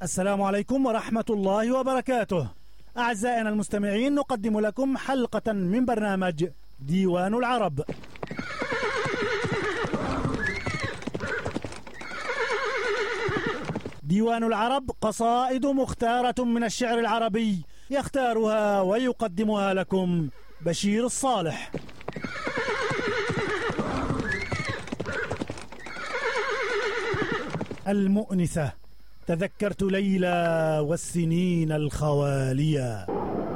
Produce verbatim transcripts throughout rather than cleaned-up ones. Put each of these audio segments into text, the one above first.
السلام عليكم ورحمة الله وبركاته. أعزائنا المستمعين، نقدم لكم حلقة من برنامج ديوان العرب. ديوان العرب قصائد مختارة من الشعر العربي، يختارها ويقدمها لكم بشير الصالح. المؤنسة: تذكرت ليلى والسنين الخوالية.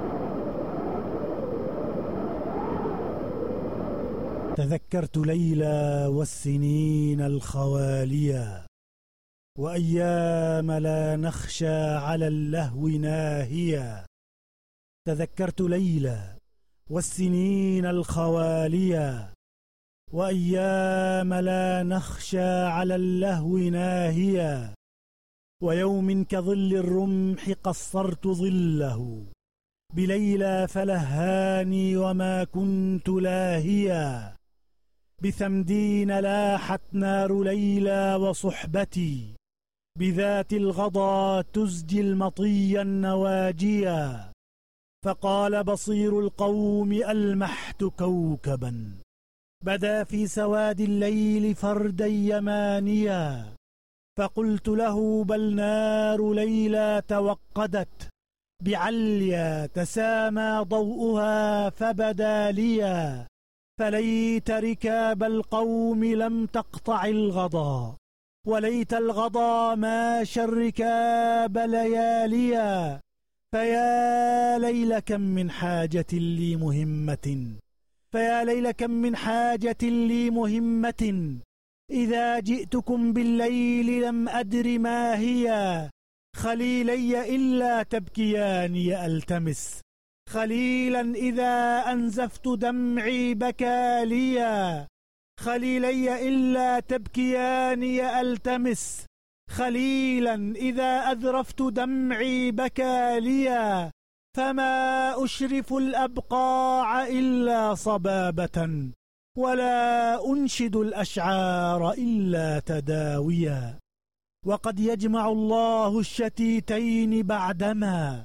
تذكرت ليلى والسنين الخوالية، وأيام لا نخشى على اللهو ناهية. تذكرت ليلى والسنين الخوالية، وأيام لا نخشى على اللهو ناهية. ويوم كظل الرمح قصرت ظله، بليلى فلهاني وما كنت لاهيا. بثمدين لاحت نار ليلى وصحبتي، بذات الغضا تزجي المطي النواجيا. فقال بصير القوم: ألمحت كوكبا بدا في سواد الليل فردا يمانيا. فقلت له: بل نار ليلى توقدت، بعليا تسامى ضوءها فبدا ليا. فليت ركاب القوم لم تقطع الغضا، وليت الغضا ماشى الركاب لياليا. فيا ليل كم من حاجة لي مهمة، فيا ليل كم من حاجة لي مهمة، إذا جئتكم بالليل لم أدر ما هي. خليلي إلا تبكياني ألتمس، خليلا إذا أنزفت دمعي بكى ليا. خليلي إلا تبكياني ألتمس، خليلا إذا أذرفت دمعي بكى ليا. فما أشرف الأبقاع إلا صبابة، ولا أنشد الأشعار إلا تداويا. وقد يجمع الله الشتيتين بعدما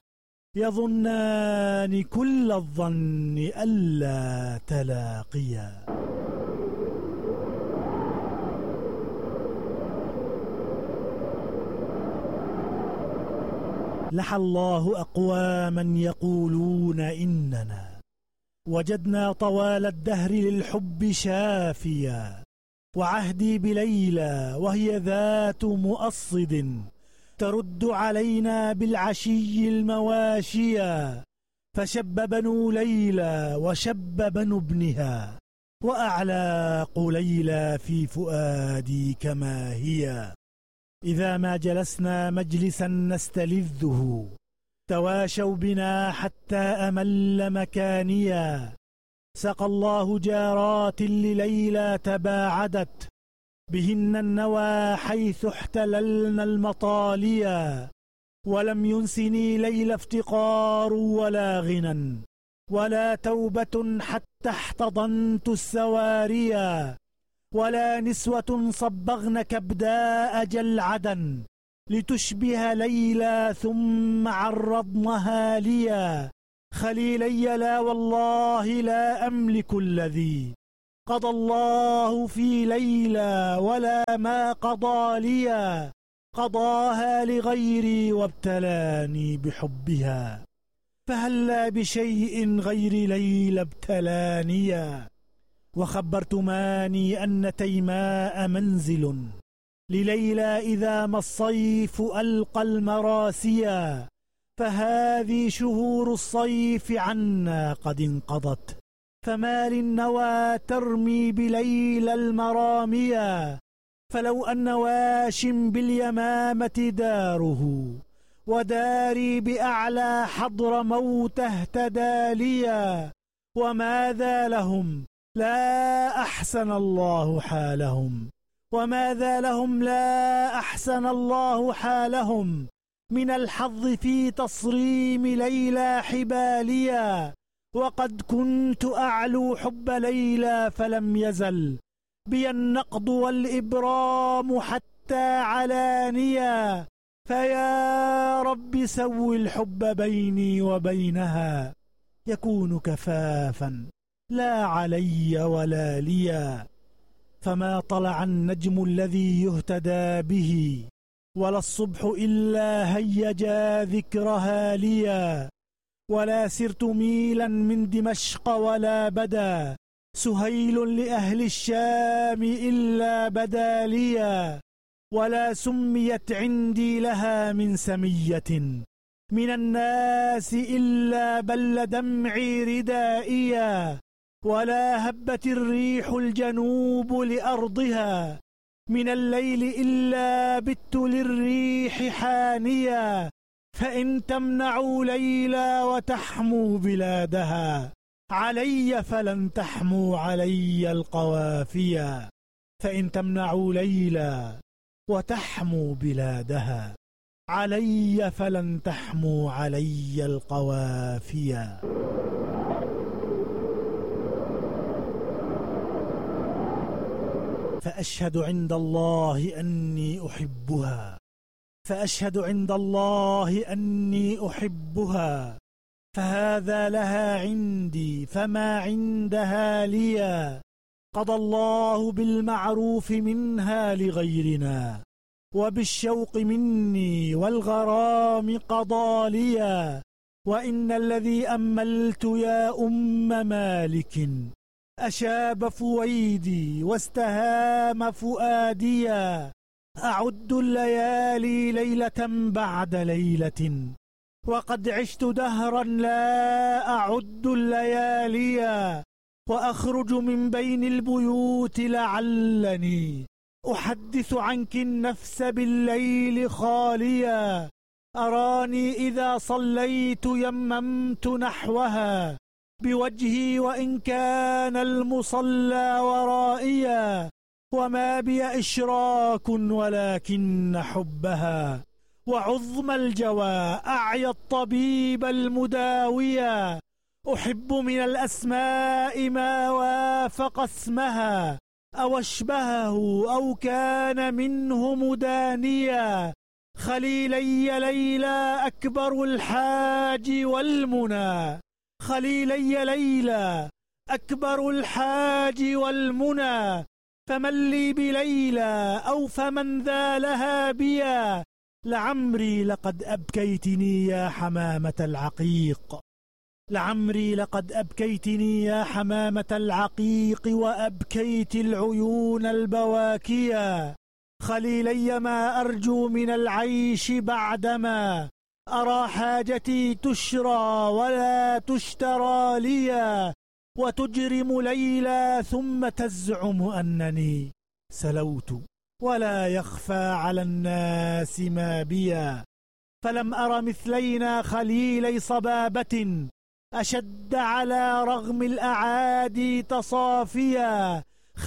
يظنان كل الظن ألا تلاقيا. لحى الله أقواما يقولون إننا وجدنا طوال الدهر للحب شافيا. وعهدي بليلى وهي ذات مؤصد، ترد علينا بالعشي المواشيا. فشب بنو ليلى وشب بنو ابنها، وأعلاق ليلى في فؤادي كما هي. إذا ما جلسنا مجلسا نستلذه، تواشوا بنا حتى أمل مكانيا. سقى الله جارات لليلى تباعدت، بهن النوى حيث احتللنا المطاليا. ولم ينسني ليلى افتقار ولا غنى، ولا توبة حتى احتضنت السواريا. ولا نسوة صبغن كبداء جلعدا، لتشبه ليلى ثم عرضنها ليا. خليلي لا والله لا أملك الذي قضى الله في ليلى، ولا ما قضى ليا. قضاها لغيري وابتلاني بحبها، فهلا بشيء غير ليلى ابتلانيا. وخبرت ماني أن تيماء منزل لليلى إذا ما الصيف ألقى المراسيا. فهذه شهور الصيف عنا قد انقضت، فما للنوى ترمي بليلى المراميا. فلو أن واش باليمامة داره، وداري بأعلى حضر موت اهتدى ليا. وماذا لهم لا أحسن الله حالهم، وماذا لهم لا أحسن الله حالهم، من الحظ في تصريم ليلى حباليا. وقد كنت أعلو حب ليلى فلم يزل بي النقض والإبرام حتى علانيا. فيا رب سو الحب بيني وبينها يكون كفافا لا علي ولا ليا. فما طلع النجم الذي يهتدى به ولا الصبح إلا هيجا ذكرها ليا. ولا سرت ميلا من دمشق ولا بدا سهيل لأهل الشام إلا بدا ليا. ولا سميت عندي لها من سمية من الناس إلا بل دمعي ردائيا. ولا هبت الريح الجنوب لأرضها من الليل إلا بت للريح حانيا. فإن تمنعوا ليلى وتحموا بلادها علي فلن تحموا علي القوافيا. فإن تمنعوا ليلى وتحموا بلادها علي فلن تحموا علي القوافيا. فأشهد عند الله أني أحبها فأشهد عند الله أني أحبها. فهذا لها عندي فما عندها ليا. قضى الله بالمعروف منها لغيرنا وبالشوق مني والغرام قضى ليا. وإن الذي أملت يا أم مالك أشاب فويدي واستهام فؤاديا. أعد الليالي ليلة بعد ليلة وقد عشت دهرا لا أعد الليالي. وأخرج من بين البيوت لعلني أحدث عنك النفس بالليل خاليا. أراني إذا صليت يممت نحوها بوجهي وإن كان المصلى ورائيا. وما بي إشراك ولكن حبها وعظم الجوى أعيا الطبيب المداويا. أحب من الأسماء ما وافق اسمها أو اشبهه أو كان منه مدانيا. خليلي ليلى أكبر الحاج والمنى خليلي ليلى أكبر الحاج والمنى. فمن لي بليلى أو فمن ذا لها بيا. لعمري لقد أبكيتني يا حمامة العقيق لعمري لقد أبكيتني يا حمامة العقيق وأبكيت العيون البواكيا. خليلي ما أرجو من العيش بعدما أرى حاجتي تشرى ولا تشترى ليا. وتجرم ليلى ثم تزعم أنني سلوت ولا يخفى على الناس ما بيا. فلم أر مثلينا خليلي صبابة أشد على رغم الأعادي تصافيا.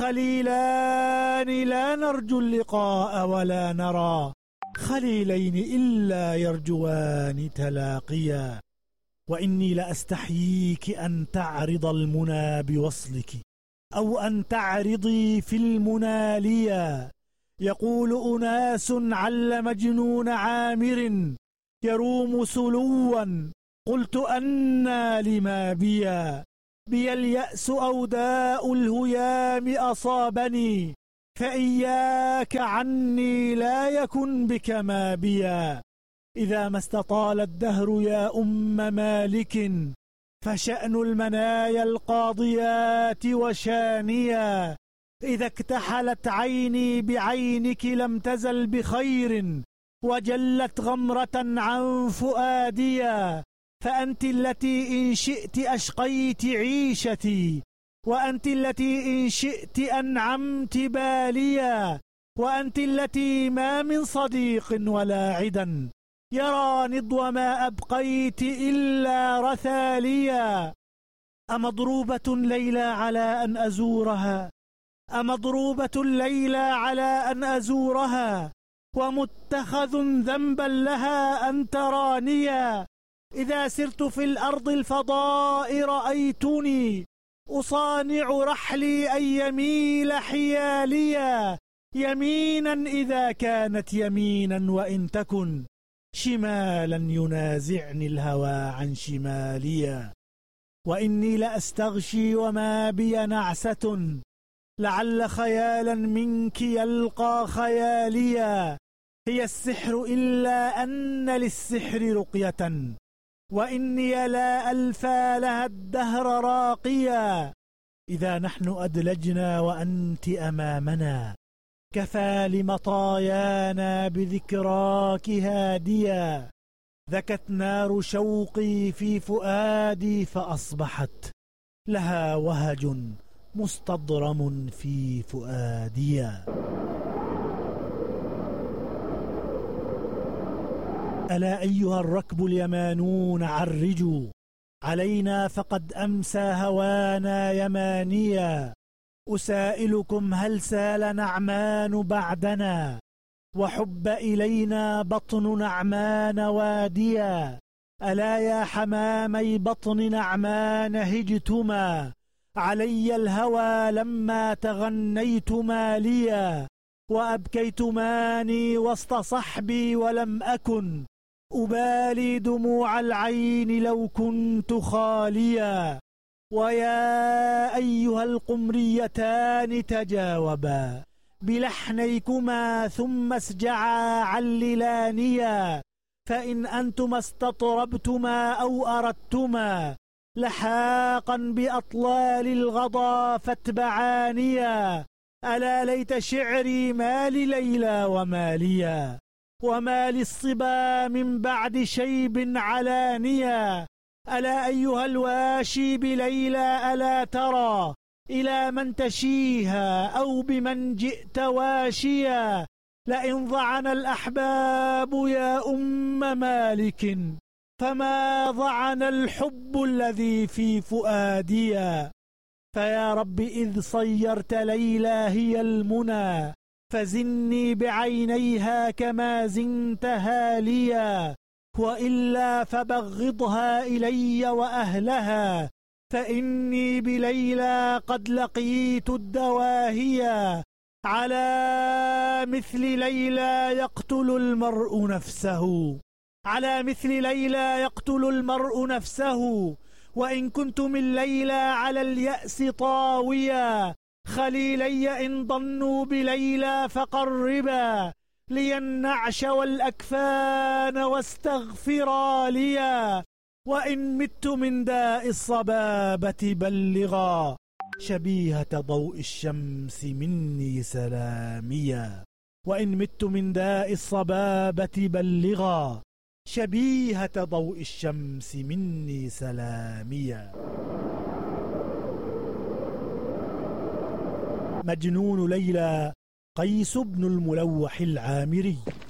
خليلان لا نرجو اللقاء ولا نرى خليلين إلا يرجوان تلاقيا. وإني لأستحييك أن تعرض المنى بوصلك أو أن تعرضي في المنى ليا. يقول أناس عل مجنون عامر يروم سلوا قلت أنى لما بيا. بي اليأس أو داء الهيام أصابني فإياك عني لا يكن بك ما بيا. إذا ما استطال الدهر يا أم مالك فشأن المنايا القاضيات وشانيا. إذا اكتحلت عيني بعينك لم تزل بخير وجلت غمرة عن فؤاديا. فأنت التي إن شئت أشقيت عيشتي وأنت التي إن شئت أنعمت باليا. وأنت التي ما من صديق ولا عدا يرى نضو ما أبقيت إلا رثاليا. أمضروبة ليلى على أن أزورها أمضروبة ليلى على أن أزورها ومتخذ ذنبا لها أن ترانيا. إذا سرت في الأرض الفضاء رأيتني أصانع رحلي أن يميل حياليا. يمينا إذا كانت يمينا، وإن تكن شمالا ينازعني الهوى عن شماليا. وإني لأستغشي وما بي نعسة، لعل خيالا منك يلقى خياليا. هي السحر إلا أن للسحر رقية، وإني لا ألفى لها الدهر راقيا. إذا نحن أدلجنا وأنت أمامنا، كفى لمطايانا بذكراك هاديا. ذكت نار شوقي في فؤادي فأصبحت لها وهج مستضرم في فؤاديا. ألا أيها الركب اليمانون عرجوا علينا، فقد أمسى هوانا يمانيا. أسائلكم هل سال نعمان بعدنا، وحب إلينا بطن نعمان واديا. ألا يا حمامي بطن نعمان هجتما، علي الهوى لما تغنيتما ليا. وأبكيتماني وسط صحبي ولم أكن أبالي دموع العين لو كنت خاليا. ويا أيها القمريتان تجاوبا بلحنيكما ثم اسجعا عللانيا. فإن أنتما استطربتما أو أردتما لحاقا بأطلال الغضا فاتبعانيا. ألا ليت شعري ما لليلى وما ليا، وما للصبا من بعد شيب علانيا. ألا أيها الواشي بليلى ألا ترى إلى من تشيها أو بمن جئت واشيا. لئن ضعن الأحباب يا أم مالك، فما ضعن الحب الذي في فؤاديا. فيا رب إذ صيرت ليلى هي المنى، فزني بعينيها كما زنتها ليا. وإلا فبغضها إلي وأهلها، فإني بليلى قد لقيت الدواهيا. على مثل ليلى يقتل المرء نفسه، على مثل ليلى يقتل المرء نفسه. وإن كنت من ليلى على اليأس طاويا، خليلي إن ضنوا بليلى فقربا لي النعش والأكفان واستغفرا ليا. وإن مت من داء الصبابة بلغا شبيهة ضوء الشمس مني سلاميا. وإن مت من داء الصبابة بلغا شبيهة ضوء الشمس مني سلاميا. مجنون ليلى قيس بن الملوح العامري.